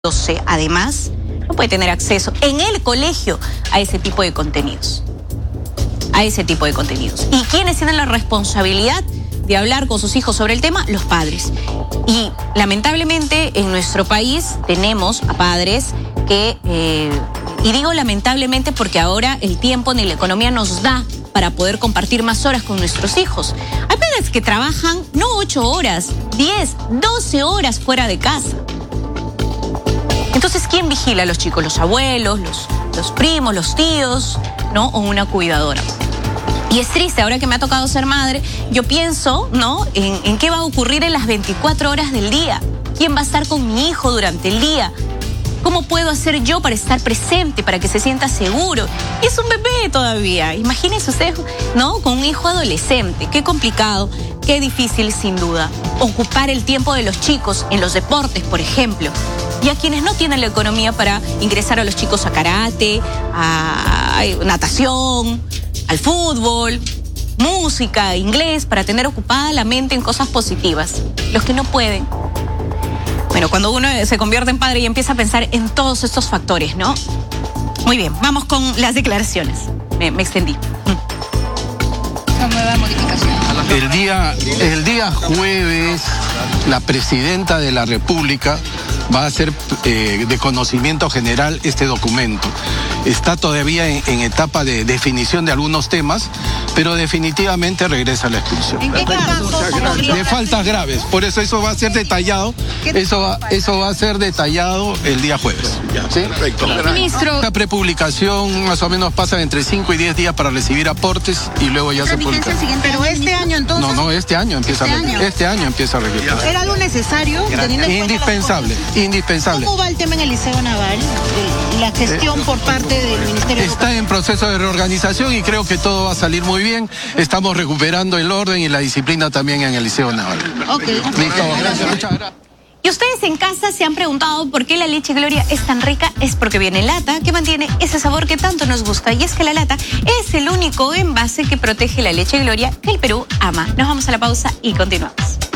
Además, no puede tener acceso en el colegio a ese tipo de contenidos. ¿Y quiénes tienen la responsabilidad de hablar con sus hijos sobre el tema? Los padres. Y lamentablemente en nuestro país tenemos a padres que, y digo lamentablemente porque ahora el tiempo ni la economía nos da para poder compartir más horas con nuestros hijos. Hay padres que trabajan no 8 horas, 10, 12 horas fuera de casa. Entonces, ¿quién vigila a los chicos? Los abuelos, los primos, los tíos, ¿no? O una cuidadora. Y es triste, ahora que me ha tocado ser madre, yo pienso, ¿no? En qué va a ocurrir en las 24 horas del día. ¿Quién va a estar con mi hijo durante el día? ¿Cómo puedo hacer yo para estar presente, para que se sienta seguro? Es un bebé todavía. Imagínense ustedes, ¿no? Con un hijo adolescente. Qué complicado, qué difícil sin duda. Ocupar el tiempo de los chicos en los deportes, por ejemplo. Y a quienes no tienen la economía para ingresar a los chicos a karate, a natación, al fútbol, música, inglés, para tener ocupada la mente en cosas positivas. Los que no pueden. Bueno, cuando uno se convierte en padre y empieza a pensar en todos estos factores, ¿no? Muy bien, vamos con las declaraciones. Me extendí. Una nueva modificación. El día jueves, la presidenta de la República va a hacer de conocimiento general este documento. Está todavía en etapa de definición de algunos temas, pero definitivamente regresa a la expulsión. ¿En qué caso? De faltas graves, por eso va a ser detallado, eso va a ser detallado el día jueves. ¿Sí? Perfecto. Ministro. La prepublicación más o menos pasa entre 5 y 10 días para recibir aportes y luego ya se publica. Pero este año entonces. No, este año empieza a regresar. ¿Era algo necesario? Indispensable. ¿Cómo va el tema en el Liceo Naval? La gestión por parte del Ministerio de Está en proceso de reorganización y creo que todo va a salir muy bien. Estamos recuperando el orden y la disciplina también en el Liceo Naval. Ok. Listo, gracias. Muchas gracias. Y ustedes en casa se han preguntado por qué la leche Gloria es tan rica. Es porque viene en lata, que mantiene ese sabor que tanto nos gusta. Y es que la lata es el único envase que protege la leche Gloria que el Perú ama. Nos vamos a la pausa y continuamos.